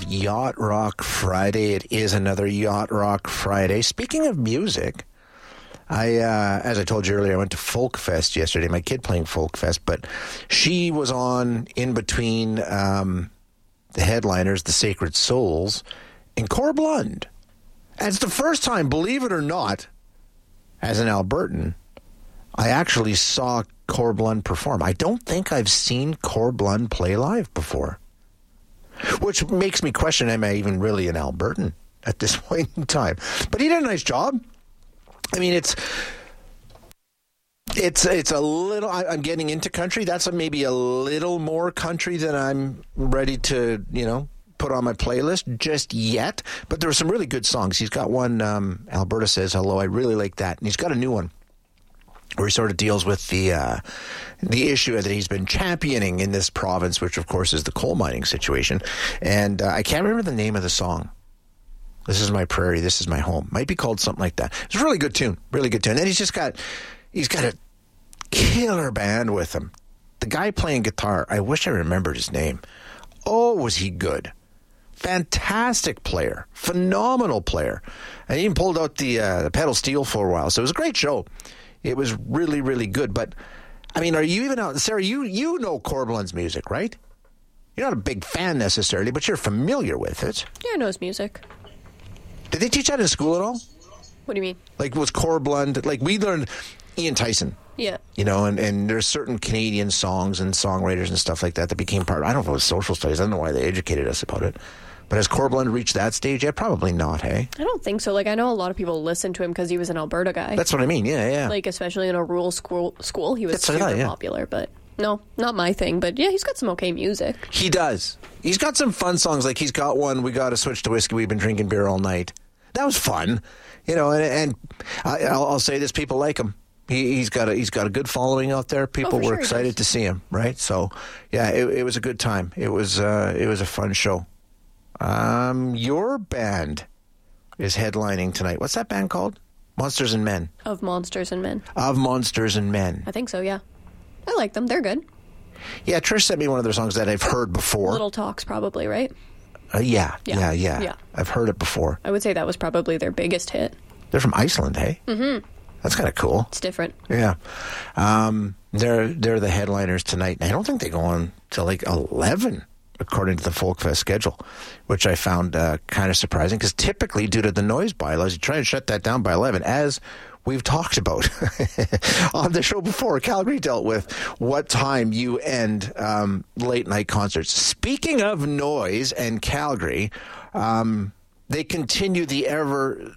Yacht Rock Friday. It is another Yacht Rock Friday. Speaking of music, as I told you earlier, I went to Folk Fest yesterday. My kid playing Folk Fest, but she was on in between the headliners, the Sacred Souls, and Corblund. And it's the first time, believe it or not, as an Albertan, I actually saw Corblund perform. I don't think I've seen Corblund play live before, which makes me question, am I even really an Albertan at this point in time? But he did a nice job. I mean, it's a little, I'm getting into country. That's maybe a little more country than I'm ready to, put on my playlist just yet. But there are some really good songs. He's got one, Alberta Says Hello. I really like that. And he's got a new one where he sort of deals with the issue that he's been championing in this province, which, of course, is the coal mining situation. And I can't remember the name of the song. This is my prairie, this is my home. Might be called something like that. It's a really good tune. Really good tune. And he's got a killer band with him. The guy playing guitar, I wish I remembered his name. Oh, was he good. Fantastic player. Phenomenal player. And he even pulled out the pedal steel for a while. So it was a great show. It was really, really good. But, I mean, are you even out... Sarah, you know Corblund's music, right? You're not a big fan necessarily, but you're familiar with it. Yeah, I know his music. Did they teach that in school at all? What do you mean? Like, was Corblund... Like, we learned Ian Tyson. Yeah. And there's certain Canadian songs and songwriters and stuff like that became part... I don't know if it was social studies. I don't know why they educated us about it. But has Corblund reached that stage yet? Probably not, hey? I don't think so. Like, I know a lot of people listen to him because he was an Alberta guy. That's what I mean, yeah. Like, especially in a rural school he was super popular. But, no, not my thing. But, yeah, he's got some okay music. He does. He's got some fun songs. Like, he's got one, We Gotta Switch to Whiskey, We've Been Drinking Beer All Night. That was fun. And I'll say this, people like him. He's got a good following out there. People were excited to see him, right? So, yeah, it was a good time. It was a fun show. Your band is headlining tonight. What's that band called? Monsters and Men. Of Monsters and Men. Of Monsters and Men. I think so, yeah. I like them. They're good. Yeah, Trish sent me one of their songs that I've heard before. Little Talks, probably, right? Yeah. I've heard it before. I would say that was probably their biggest hit. They're from Iceland, hey? Mm-hmm. That's kind of cool. It's different. Yeah. They're the headliners tonight. I don't think they go on till like 11. According to the Folk Fest schedule, which I found kind of surprising, because typically, due to the noise bylaws, you try and shut that down by 11, as we've talked about on the show before. Calgary dealt with what time you end late-night concerts. Speaking of noise and Calgary, they continue the ever...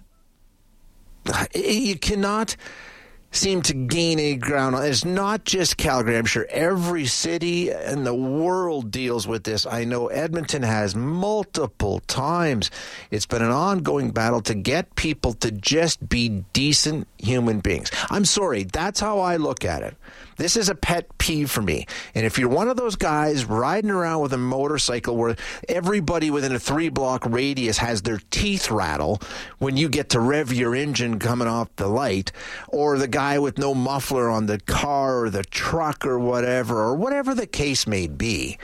You cannot seem to gain any ground on. It's not just Calgary. I'm sure every city in the world deals with this. I know Edmonton has multiple times. It's been an ongoing battle to get people to just be decent human beings. I'm sorry. That's how I look at it. This is a pet peeve for me. And if you're one of those guys riding around with a motorcycle where everybody within a 3-block radius has their teeth rattle when you get to rev your engine coming off the light, or the guy with no muffler on the car or the truck or whatever the case may be,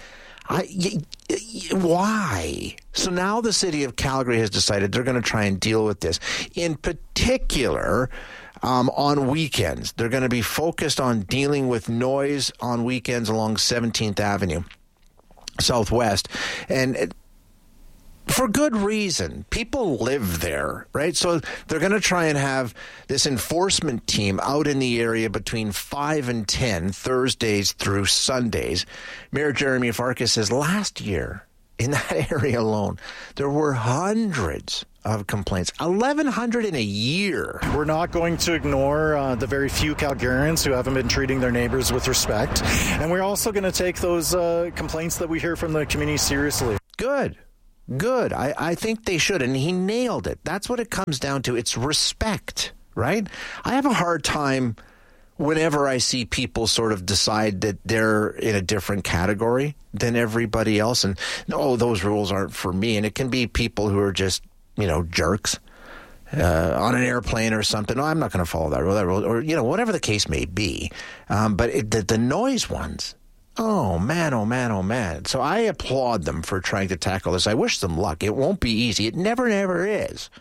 why? So now the city of Calgary has decided they're going to try and deal with this. In particular, on weekends, they're going to be focused on dealing with noise on weekends along 17th Avenue Southwest. And for good reason. People live there, right? So they're going to try and have this enforcement team out in the area between 5 and 10, Thursdays through Sundays. Mayor Jeremy Farkas says last year, in that area alone, there were hundreds of complaints. 1,100 in a year. We're not going to ignore the very few Calgarians who haven't been treating their neighbors with respect. And we're also going to take those complaints that we hear from the community seriously. Good. I think they should. And he nailed it. That's what it comes down to. It's respect, right? I have a hard time whenever I see people sort of decide that they're in a different category than everybody else. And, no, those rules aren't for me. And it can be people who are just, jerks on an airplane or something. No, I'm not going to follow that rule, or, whatever the case may be. But the noise ones, Oh, man, oh, man, oh, man. So I applaud them for trying to tackle this. I wish them luck. It won't be easy. It never is.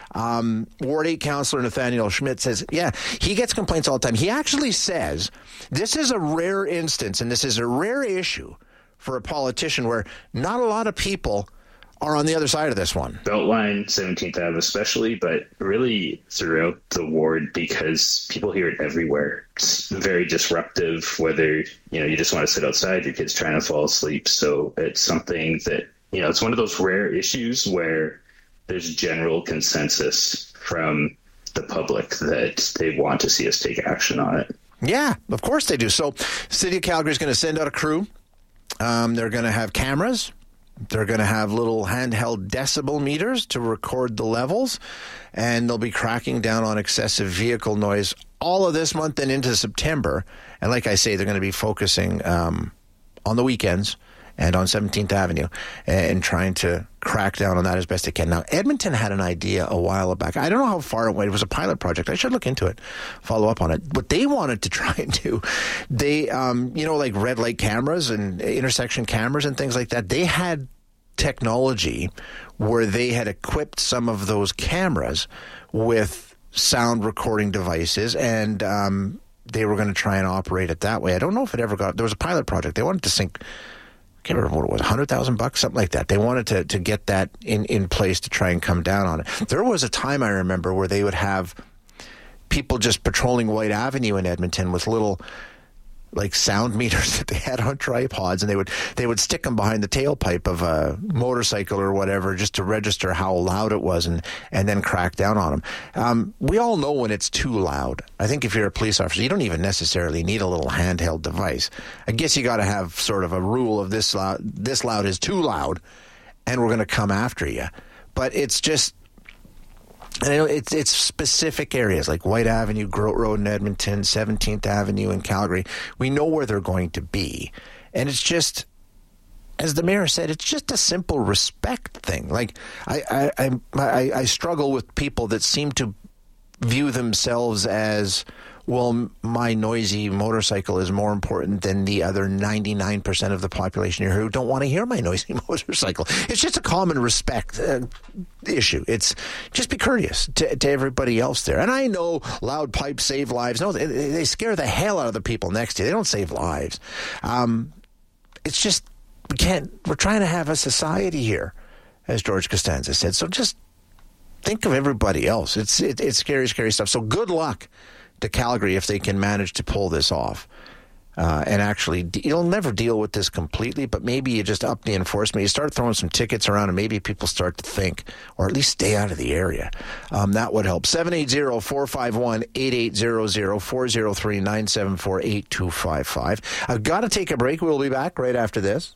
Ward 8 Councillor Nathaniel Schmidt says, yeah, he gets complaints all the time. He actually says this is a rare instance, and this is a rare issue for a politician where not a lot of people are on the other side of this one. Beltline, 17th Ave especially, but really throughout the ward, because people hear it everywhere. It's very disruptive, whether, you just want to sit outside, your kid's trying to fall asleep. So it's something that, it's one of those rare issues where there's general consensus from the public that they want to see us take action on it. Yeah, of course they do. So City of Calgary is going to send out a crew. They're going to have cameras. They're going to have little handheld decibel meters to record the levels, and they'll be cracking down on excessive vehicle noise all of this month and into September. And like I say, they're going to be focusing on the weekends and on 17th Avenue and trying to crack down on that as best they can. Now, Edmonton had an idea a while back. I don't know how far it went. It was a pilot project. I should look into it, follow up on it. What they wanted to try and do, they, like red light cameras and intersection cameras and things like that, they had technology where they had equipped some of those cameras with sound recording devices, and they were going to try and operate it that way. I don't know if it ever got... There was a pilot project. They wanted to sink... I can't remember what it was, $100,000, something like that. They wanted to get that in place to try and come down on it. There was a time, I remember, where they would have people just patrolling White Avenue in Edmonton with little sound meters that they had on tripods, and they would stick them behind the tailpipe of a motorcycle or whatever just to register how loud it was and then crack down on them. We all know when it's too loud. I think if you're a police officer, you don't even necessarily need a little handheld device. I guess you got to have sort of a rule of this loud is too loud, and we're going to come after you. But it's just... And I know it's specific areas like White Avenue, Grote Road in Edmonton, 17th Avenue in Calgary. We know where they're going to be. And it's just, as the mayor said, it's just a simple respect thing. I struggle with people that seem to view themselves as, well, my noisy motorcycle is more important than the other 99% of the population here who don't want to hear my noisy motorcycle. It's just a common respect issue. It's just be courteous to everybody else there. And I know loud pipes save lives. No, they scare the hell out of the people next to you. They don't save lives. It's just, we're trying to have a society here, as George Costanza said. So just think of everybody else. It's scary, scary stuff. So good luck to Calgary if they can manage to pull this off. And actually, you'll never deal with this completely, but maybe you just up the enforcement. You start throwing some tickets around, and maybe people start to think, or at least stay out of the area. That would help. 780-451-8800, 403-974-8255. I've got to take a break. We'll be back right after this.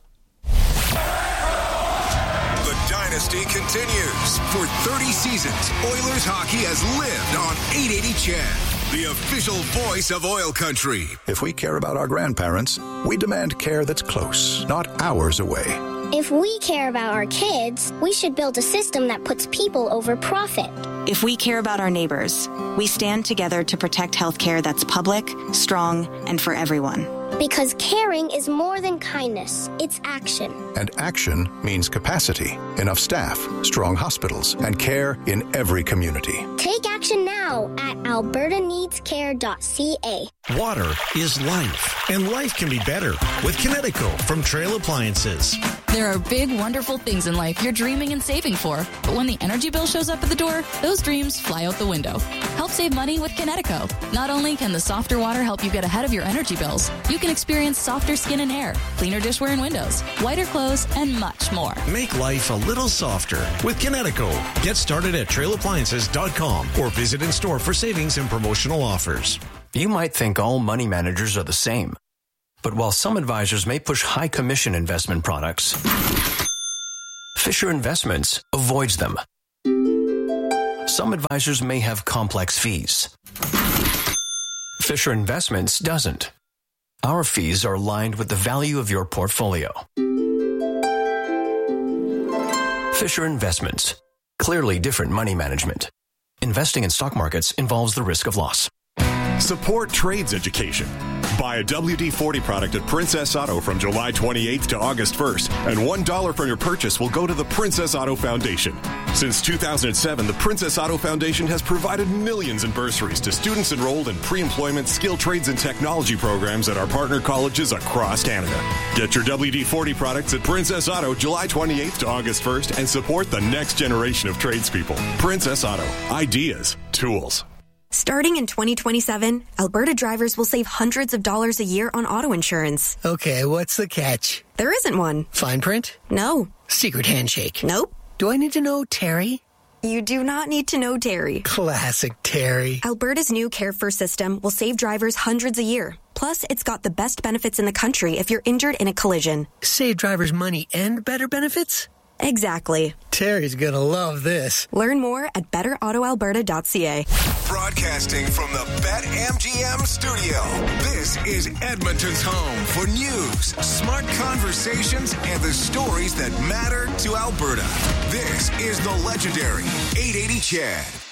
The dynasty continues. For 30 seasons, Oilers hockey has lived on 880 CHED. The official voice of oil country. If we care about our grandparents, we demand care that's close, not hours away. If we care about our kids, we should build a system that puts people over profit. If we care about our neighbors, we stand together to protect healthcare that's public, strong, and for everyone. Because caring is more than kindness, it's action. And action means capacity, enough staff, strong hospitals, and care in every community. Take action now at albertaneedscare.ca. Water is life, and life can be better with Kinetico from Trail Appliances. There are big, wonderful things in life you're dreaming and saving for, but when the energy bill shows up at the door, those dreams fly out the window. Help save money with Kinetico. Not only can the softer water help you get ahead of your energy bills, you can experience softer skin and hair, cleaner dishware and windows, whiter clothes, and much more. Make life a little softer with Kinetico. Get started at trailappliances.com or visit in store for savings and promotional offers. You might think all money managers are the same. But while some advisors may push high commission investment products, Fisher Investments avoids them. Some advisors may have complex fees. Fisher Investments doesn't. Our fees are aligned with the value of your portfolio. Fisher Investments. Clearly different money management. Investing in stock markets involves the risk of loss. Support trades education. Buy a WD-40 product at Princess Auto from July 28th to August 1st, and $1 from your purchase will go to the Princess Auto Foundation. Since 2007, the Princess Auto Foundation has provided millions in bursaries to students enrolled in pre-employment, skill trades, and technology programs at our partner colleges across Canada. Get your WD-40 products at Princess Auto July 28th to August 1st and support the next generation of tradespeople. Princess Auto. Ideas. Tools. Starting in 2027, Alberta drivers will save hundreds of dollars a year on auto insurance. Okay, what's the catch? There isn't one. Fine print? No. Secret handshake? Nope. Do I need to know Terry? You do not need to know Terry. Classic Terry. Alberta's new Care First system will save drivers hundreds a year. Plus, it's got the best benefits in the country if you're injured in a collision. Save drivers money and better benefits? Exactly. Terry's gonna love this. Learn more at betterautoalberta.ca. Broadcasting from the BetMGM studio, this is Edmonton's home for news, smart conversations, and the stories that matter to Alberta. This is the legendary 880 CHED.